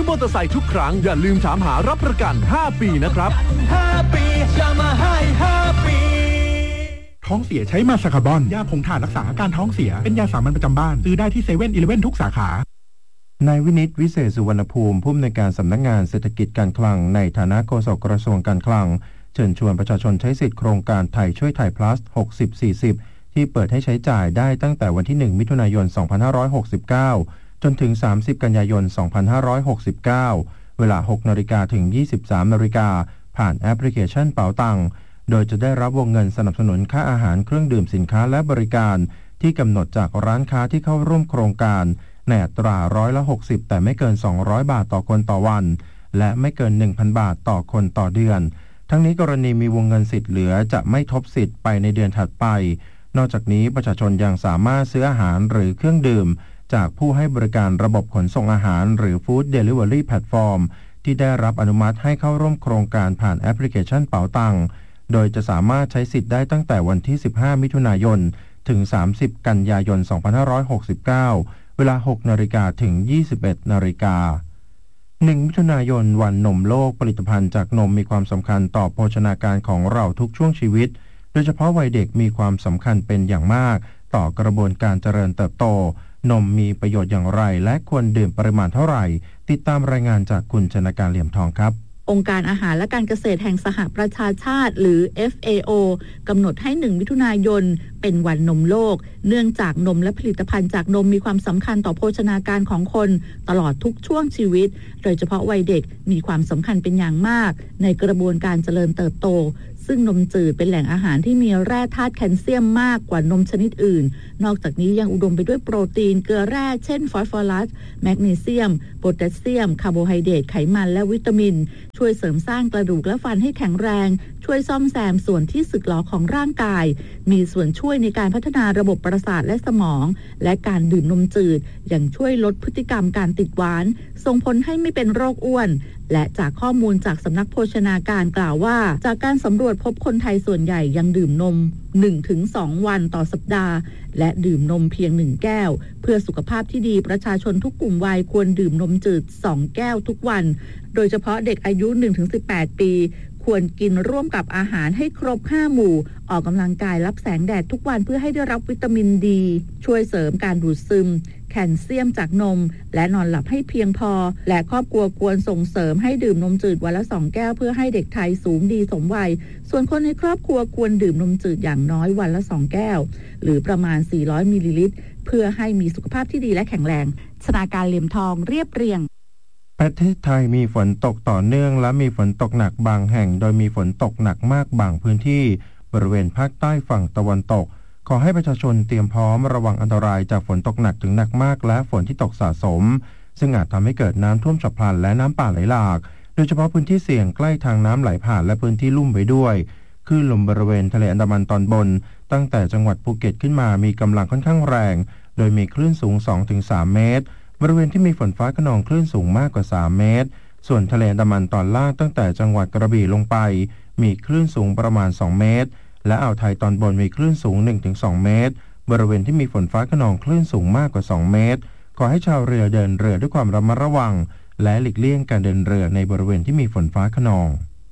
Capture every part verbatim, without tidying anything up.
มอเตอร์ไซค์ทุกครั้งอย่าลืมถามหารับประกันห้าปีนะครับห้าปีจะมาให้ห้าปีท้องเสียใช้มาสคาร์บอนยาผงถ่านรักษาอาการท้องเสียเป็นยาสามัญประจำบ้านซื้อได้ที่เซเว่นอีเลฟเว่นทุกสาขานายวินิตวิเศษสุวรรณภูมิผู้อำนวยการสำนักงานเศรษฐกิจการคลังในฐานะโฆษกกระทรวงการคลังเชิญชวนประชาชนใช้สิทธิโครงการไทยช่วยไทย plus หกสิบ สี่สิบ ที่เปิดให้ใช้จ่ายได้ตั้งแต่วันที่หนึ่งมิถุนายนสองพันห้าร้อยหกสิบเก้าจนถึงสามสิบกันยายนสองพันห้าร้อยหกสิบเก้าเวลา หกนาฬิกา ถึง ยี่สิบสามนาฬิกาผ่านแอปพลิเคชันเป๋าตังโดยจะได้รับวงเงินสนับสนุนค่าอาหารเครื่องดื่มสินค้าและบริการที่กำหนดจากร้านค้าที่เข้าร่วมโครงการในอัตราร้อยละหกสิบแต่ไม่เกินสองร้อยบาทต่อคนต่อวันและไม่เกิน หนึ่งพัน บาทต่อคนต่อเดือนทั้งนี้กรณีมีวงเงินสิทธิ์เหลือจะไม่ทบสิทธิ์ไปในเดือนถัดไปนอกจากนี้ประชาชนยังสามารถซื้ออาหารหรือเครื่องดื่มจากผู้ให้บริการระบบขนส่งอาหารหรือ Food Delivery Platform ที่ได้รับอนุมัติให้เข้าร่วมโครงการผ่านแอปพลิเคชันเป๋าตังโดยจะสามารถใช้สิทธิ์ได้ตั้งแต่วันที่สิบห้ามิถุนายนถึงสามสิบกันยายนสองพันห้าร้อยหกสิบเก้าเวลา หกนาฬิกา ถึง ยี่สิบเอ็ดนาฬิกาหนึ่งมิถุนายนวันนมโลกผลิตภัณฑ์จากนมมีความสำคัญต่อโภชนาการของเราทุกช่วงชีวิตโดยเฉพาะวัยเด็กมีความสำคัญเป็นอย่างมากต่อกระบวนการเจริญเติบโตนมมีประโยชน์อย่างไรและควรดื่มปริมาณเท่าไหร่ติดตามรายงานจากคุณชนการเหลี่ยมทองครับองค์การอาหารและการเกษตรแห่งสหประชาชาติหรือ เอฟ เอ โอ กำหนดให้หนึ่งมิถุนายนเป็นวันนมโลกเนื่องจากนมและผลิตภัณฑ์จากนมมีความสำคัญต่อโภชนาการของคนตลอดทุกช่วงชีวิตโดยเฉพาะวัยเด็กมีความสำคัญเป็นอย่างมากในกระบวนการเจริญเติบโตซึ่งนมจืดเป็นแหล่งอาหารที่มีแร่ธาตุแคลเซียมมากกว่านมชนิดอื่นนอกจากนี้ยังอุดมไปด้วยโปรตีนเกลือแร่เช่นฟอสฟอรัสแมกนีเซียมโพแทสเซียมคาร์โบไฮเดรตไขมันและวิตามินช่วยเสริมสร้างกระดูกและฟันให้แข็งแรงช่วยซ่อมแซมส่วนที่สึกหรอของร่างกายมีส่วนช่วยในการพัฒนาระบบประสาทและสมองและการดื่มนมจืดยังช่วยลดพฤติกรรมการติดหวานส่งผลให้ไม่เป็นโรคอ้วนและจากข้อมูลจากสำนักโภชนาการกล่าวว่าจากการสำรวจพบคนไทยส่วนใหญ่ยังดื่มนม หนึ่งถึงสอง วันต่อสัปดาห์และดื่มนมเพียงหนึ่งแก้วเพื่อสุขภาพที่ดีประชาชนทุกกลุ่มวัยควรดื่มนมจืดสองแก้วทุกวันโดยเฉพาะเด็กอายุ หนึ่งถึงสิบแปด ปีควรกินร่วมกับอาหารให้ครบห้าหมู่ออกกำลังกายรับแสงแดดทุกวันเพื่อให้ได้รับวิตามินดีช่วยเสริมการดูดซึมแคลเซียมจากนมและนอนหลับให้เพียงพอและครอบครัวควรส่งเสริมให้ดื่มนมจืดวันละสองแก้วเพื่อให้เด็กไทยสูงดีสมวัยส่วนคนในครอบครัวควรดื่มนมจืดอย่างน้อยวันละสองแก้วหรือประมาณสี่ร้อยมิลลิลิตรเพื่อให้มีสุขภาพที่ดีและแข็งแรงชนาการเหลี่ยมทองเรียบเรียงประเทศไทยมีฝนตกต่อเนื่องและมีฝนตกหนักบางแห่งโดยมีฝนตกหนักมากบางพื้นที่บริเวณภาคใต้ฝั่งตะวันตกขอให้ประชาชนเตรียมพร้อมระวังอันตรายจากฝนตกหนักถึงหนักมากและฝนที่ตกสะสมซึ่งอาจทำให้เกิดน้ำท่วมฉับพลันและน้ำป่าไหลหลากโดยเฉพาะพื้นที่เสี่ยงใกล้ทางน้ำไหลผ่านและพื้นที่ลุ่มไว้ด้วยคลื่นลมบริเวณทะเลอันดามันตอนบนตั้งแต่จังหวัดภูเก็ตขึ้นมามีกำลังค่อนข้างแรงโดยมีคลื่นสูง สองถึงสาม เมตรบริเวณที่มีฝนฟ้าคะนองคลื่นสูงมากกว่าสามเมตรส่วนทะเลอันดามันตอนล่างตั้งแต่จังหวัดกระบี่ลงไปมีคลื่นสูงประมาณสองเมตรและอ่าวไทยตอนบนมีคลื่นสูง หนึ่งถึงสอง เมตรบริเวณที่มีฝนฟ้าคะนองคลื่นสูงมากกว่าสองเมตรขอให้ชาวเรือเดินเรือด้วยความระมัดระวังและหลีกเลี่ยงการเดินเรือในบริเวณที่มีฝนฟ้าคะนอง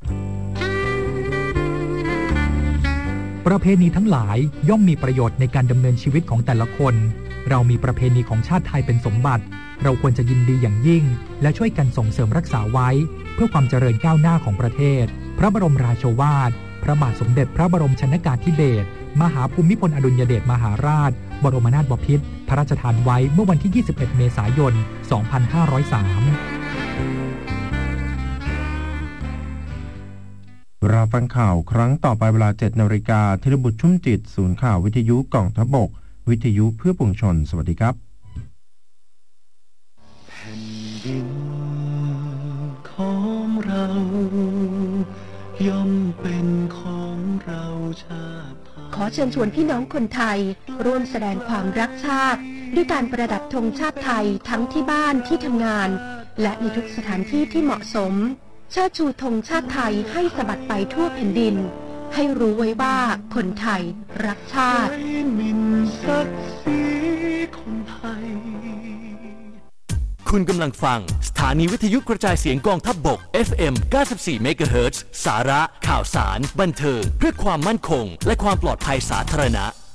ประเพณีทั้งหลายย่อมมีประโยชน์ในการดำเนินชีวิตของแต่ละคนเรามีประเพณีของชาติไทยเป็นสมบัติเราควรจะยินดีอย่างยิ่งและช่วยกันส่งเสริมรักษาไว้เพื่อความเจริญก้าวหน้าของประเทศพระบรมราโชวาทพระบาทสมเด็จพระบรมชนกาธิเบศรมหาภูมิพลอดุลยเดชมหาราชบรมนาถบพิตรพระราชทานไว้เมื่อวันที่ยี่สิบเอ็ดเมษายนสองพันห้าร้อยสามเราฟังข่าวครั้งต่อไปเวลา เจ็ดนาฬิกาธีรบุตรชุ่มจิตศูนย์ข่าววิทยุกองทัพบกวิทยุเพื่อปวงชนสวัสดีครับแผ่นดินของเราย่อมเป็นของเราชาติขอเชิญชวนพี่น้องคนไทยร่วมแสดงความรักชาติด้วยการประดับธงชาติไทยทั้งที่บ้านที่ทำงานและในทุกสถานที่ที่เหมาะสมเชิดชูธงชาติไทยให้สะบัดไปทั่วแผ่นดินให้รู้ไว้ว่าคนไทยรักชาติมินศักดิ์ศรีคนไทยคุณกำลังฟังสถานีวิทยุกระจายเสียงกองทัพบก เอฟ เอ็ม เก้าสิบสี่ เมกะเฮิรตซ์ สาระข่าวสารบันเทิงเพื่อความมั่นคงและความปลอดภัยสาธารณะ